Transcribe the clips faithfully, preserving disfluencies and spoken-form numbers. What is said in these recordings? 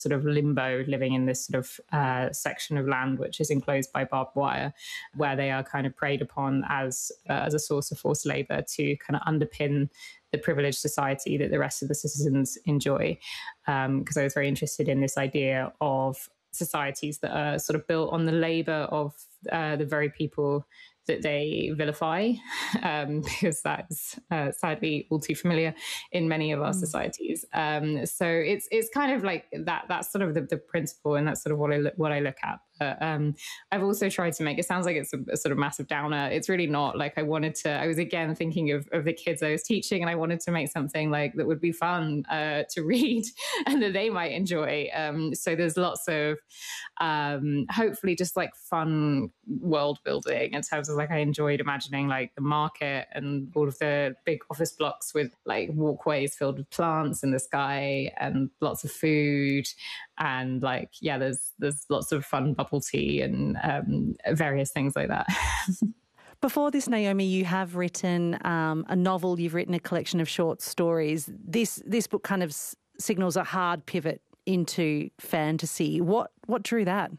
sort of limbo, living in this sort of uh, section of land which is enclosed by barbed wire, where they are kind of preyed upon as uh, as a source of forced labor to kind of underpin the privileged society that the rest of the citizens enjoy. Because um, I was very interested in this idea of societies that are sort of built on the labor of uh, the very people that they vilify, um, because that's uh, sadly all too familiar in many of our mm. societies. Um, so it's it's kind of like that. That's sort of the, the principle, and that's sort of what I look, what I look at. But um, I've also tried to make it sounds like it's a, a sort of massive downer. It's really not. Like I wanted to. I was again thinking of, of the kids I was teaching, and I wanted to make something like that would be fun uh, to read and that they might enjoy. Um, so there's lots of um, hopefully just like fun world building in terms of like I enjoyed imagining like the market and all of the big office blocks with like walkways filled with plants in the sky and lots of food. And like, yeah, there's there's lots of fun bubble tea and um, various things like that. Before this, Naomi, you have written um, a novel, you've written a collection of short stories. This this book kind of s- signals a hard pivot into fantasy. What what drew that?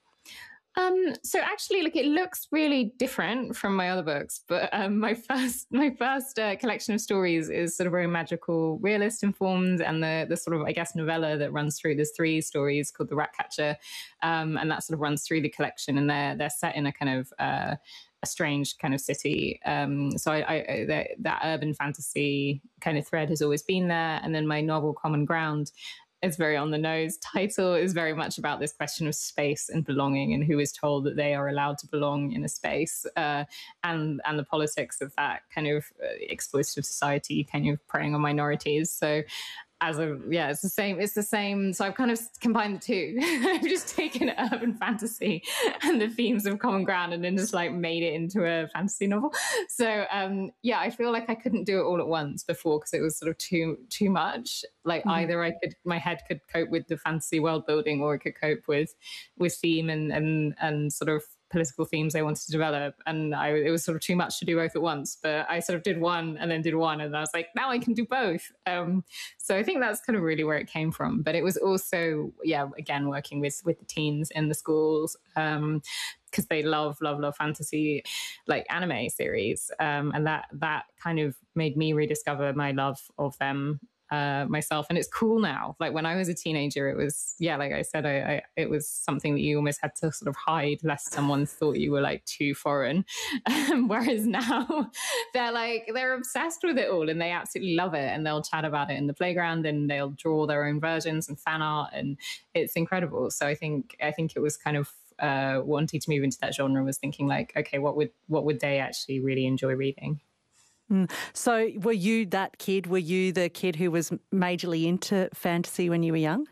Um, so actually, like it looks really different from my other books, but um, my first my first uh, collection of stories is sort of very magical, realist informed, and the the sort of I guess novella that runs through. There's three stories called The Ratcatcher, um, and that sort of runs through the collection, and they're they're set in a kind of uh, a strange kind of city. Um, so I, I that, that urban fantasy kind of thread has always been there, and then my novel Common Ground. It's very on the nose. Title is very much about this question of space and belonging and who is told that they are allowed to belong in a space uh, and and the politics of that kind of uh, exploitative society kind of preying on minorities. So as a, yeah, it's the same, it's the same. So I've kind of combined the two. I've just taken urban fantasy and the themes of Common Ground and then just like made it into a fantasy novel. So um, yeah, I feel like I couldn't do it all at once before because it was sort of too, too much. Like mm-hmm. either I could, my head could cope with the fantasy world building or it could cope with, with theme and, and, and sort of political themes I wanted to develop. And I, it was sort of too much to do both at once, but I sort of did one and then did one. And I was like, now I can do both. Um, so I think that's kind of really where it came from. But it was also, yeah, again, working with, with the teens in the schools, um, because they love, love, love fantasy, like anime series. Um, and that, that kind of made me rediscover my love of them uh, myself. And it's cool now. Like when I was a teenager, it was, yeah, like I said, I, I it was something that you almost had to sort of hide lest someone thought you were like too foreign. Um, whereas now they're like, they're obsessed with it all and they absolutely love it. And they'll chat about it in the playground and they'll draw their own versions and fan art. And it's incredible. So I think, I think it was kind of uh, wanting to move into that genre was thinking like, okay, what would, what would they actually really enjoy reading? Mm. So were you that kid? Were you the kid who was majorly into fantasy when you were young?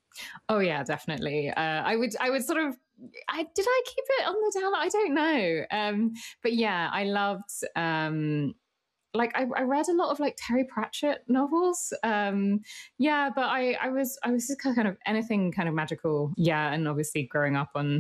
Oh yeah, definitely. Uh, I would, I would sort of, I, did I keep it on the down? I don't know. Um, but yeah, I loved, um, like I, I read a lot of like Terry Pratchett novels. Um, yeah, but I, I was, I was just kind of anything kind of magical. Yeah. And obviously growing up on,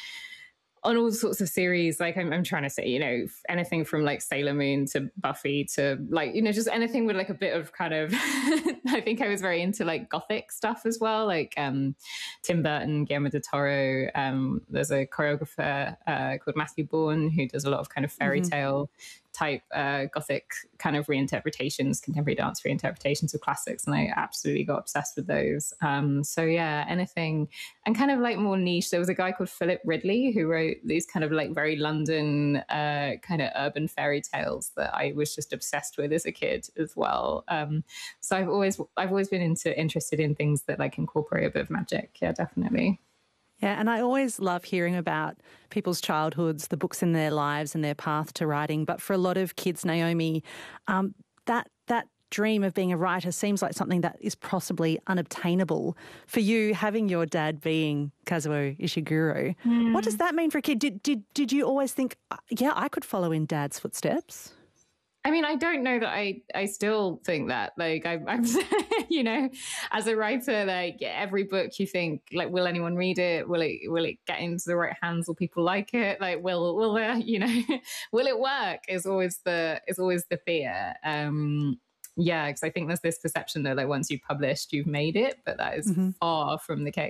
on all sorts of series, like I'm, I'm trying to say, you know, anything from like Sailor Moon to Buffy to like, you know, just anything with like a bit of kind of, I think I was very into like gothic stuff as well, like um, Tim Burton, Guillermo del Toro. Um, there's a choreographer uh, called Matthew Bourne who does a lot of kind of fairy mm-hmm. tale type uh, gothic kind of reinterpretations, contemporary dance reinterpretations of classics, and I absolutely got obsessed with those. Um, so yeah, anything, and kind of like more niche. There was a guy called Philip Ridley who wrote these kind of like very London uh, kind of urban fairy tales that I was just obsessed with as a kid as well. Um, so I've always I've always been into interested in things that like incorporate a bit of magic. Yeah, definitely. Yeah, and I always love hearing about people's childhoods, the books in their lives and their path to writing. But for a lot of kids, Naomi, um, that that dream of being a writer seems like something that is possibly unobtainable. For you, having your dad being Kazuo Ishiguro, mm. what does that mean for a kid? Did, did, did you always think, yeah, I could follow in Dad's footsteps? I mean, I don't know that I, I still think that, like, I, I'm, you know, as a writer, like every book you think, like, will anyone read it? Will it, will it get into the right hands? Will people like it? Like, will, will there, you know, will it work is always the, is always the fear. Um, Yeah, because I think there's this perception that like once you've published, you've made it, but that is mm-hmm. far from the case.